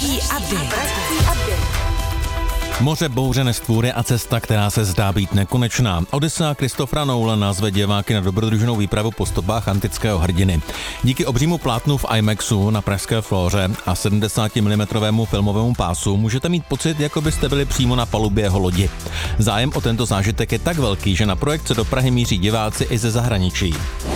Pražský update. Moře, bouře, nestvůry a cesta, která se zdá být nekonečná. Odyssea Christophera Nolana zve diváky na dobrodružnou výpravu po stopách antického hrdiny. Díky obřímu plátnu v IMAXu na pražské Flóře a 70 mm filmovému pásu můžete mít pocit, jako byste byli přímo na palubě jeho lodi. Zájem o tento zážitek je tak velký, že na projekce do Prahy míří diváci i ze zahraničí.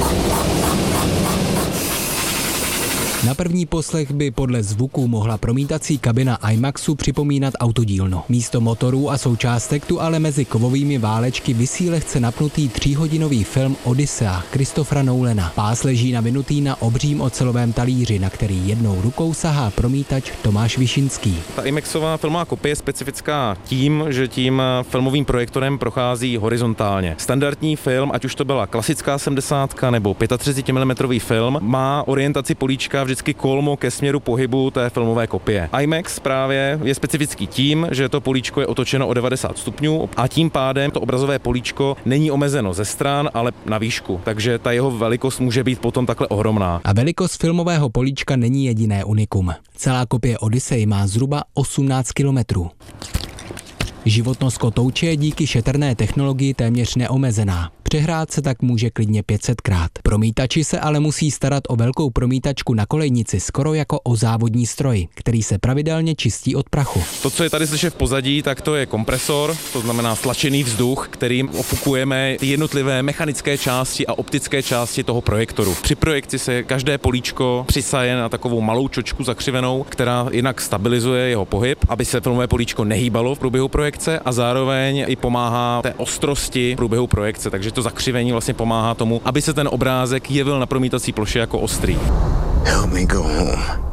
Na první poslech by podle zvuků mohla promítací kabina IMAXu připomínat autodílnu. Místo motorů a součástek tu ale mezi kovovými válečky visí lehce napnutý 3hodinový film Odyssea Christophera Nolana. Pás leží navinutý na obřím ocelovém talíři, na který jednou rukou sahá promítač Tomáš Višinský. Ta IMAXová filmová kopie je specifická tím, že tím filmovým projektorem prochází horizontálně. Standardní film, ať už to byla klasická 70 nebo 35 mm film, má orientaci políčka vždycky kolmo ke směru pohybu té filmové kopie. IMAX právě je specifický tím, že to políčko je otočeno o 90 stupňů a tím pádem to obrazové políčko není omezeno ze stran, ale na výšku. Takže ta jeho velikost může být potom takhle ohromná. A velikost filmového políčka není jediné unikum. Celá kopie Odyssey má zhruba 18 kilometrů. Životnost kotouče je díky šetrné technologii téměř neomezená. Přehrát se tak může klidně 500krát. Promítači se ale musí starat o velkou promítačku na kolejnici skoro jako o závodní stroj, který se pravidelně čistí od prachu. To, co je tady slyšet v pozadí, tak to je kompresor, to znamená stlačený vzduch, kterým ofukujeme ty jednotlivé mechanické části a optické části toho projektoru. Při projekci se každé políčko přisaje na takovou malou čočku zakřivenou, která jinak stabilizuje jeho pohyb, aby se filmové políčko nehýbalo v průběhu projekce a zároveň i pomáhá té ostrosti v průběhu projekce, takže to zakřivení vlastně pomáhá tomu, aby se ten obrázek jevil na promítací ploše jako ostrý. Help me go home.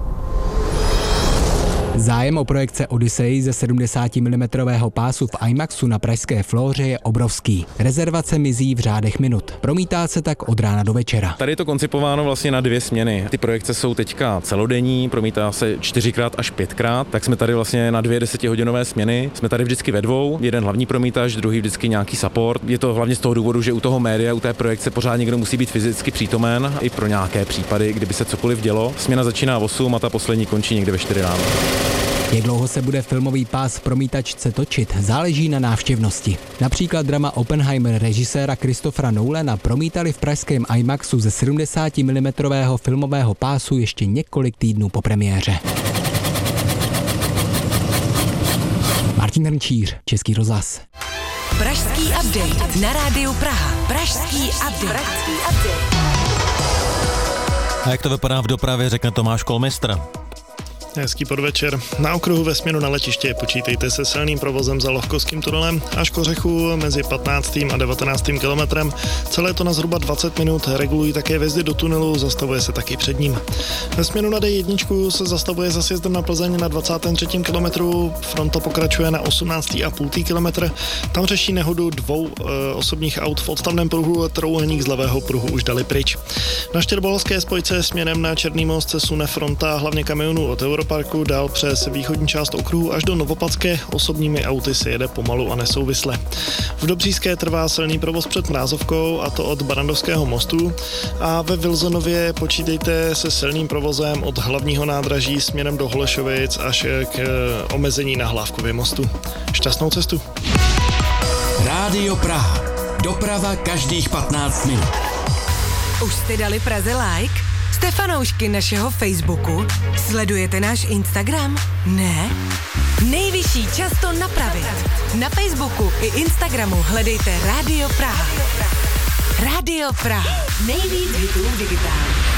Zájem o projekce Odyssey ze 70 mm pásu v IMAXu na pražské Flóře je obrovský. Rezervace mizí v řádech minut. Promítá se tak od rána do večera. Tady je to koncipováno vlastně na 2 směny. Ty projekce jsou teďka celodenní, promítá se 4x až 5x, tak jsme tady vlastně na 2 desetihodinové směny. Jsme tady vždycky ve dvou, jeden hlavní promítač, druhý vždycky nějaký support. Je to hlavně z toho důvodu, že u toho média, u té projekce pořád někdo musí být fyzicky přítomen i pro nějaké případy, kdyby se cokoliv dělo. Směna začíná v 8 a ta poslední končí někde ve 4 ráno. Jak dlouho se bude filmový pás v promítačce točit, záleží na návštěvnosti. Například drama Oppenheimer režiséra Christophera Nolana promítali v pražském IMAXu ze 70 mm filmového pásu ještě několik týdnů po premiéře. Martin Hrnčíř, Český rozhlas. Pražský update na rádiu Praha. Pražský update. A jak to vypadá v dopravě, řekne Tomáš Kolmistr. Hezký podvečer. Na okruhu ve směru na letiště počítejte se silným provozem za Lohkovským tunelem až k Ořechu mezi 15. a 19. kilometrem. Celé to na zhruba 20 minut. Regulují také vjezdy do tunelu, zastavuje se taky před ním. Ve směru na D1 se zastavuje za sjezdem na Plzeň na 23. kilometru. Fronta pokračuje na 18,5 kilometr. Tam řeší nehodu 2 osobních aut v odstavném pruhu. Trouhelník z levého pruhu už dali pryč. Na Štěrboholské spojce směrem na Černý most se sune fronta hlavně kamionů od Europarku dál přes východní část okruhu až do Novopatské. Osobními auty se jede pomalu a nesouvisle. V Dobříšské trvá silný provoz před Mrázovkou, a to od Barandovského mostu, a ve Vilzonově počítejte se silným provozem od hlavního nádraží směrem do Holešovic až k omezení na Hlávkově mostu. Šťastnou cestu. Rádio Praha. Doprava každých 15 minut. Už jste dali Praze like? Jste fanoušky našeho Facebooku? Sledujete náš Instagram? Ne? Nejvyšší čas to napravit. Na Facebooku i Instagramu hledejte Rádio Praha. Rádio Praha. Nejvíc hitů digitálně.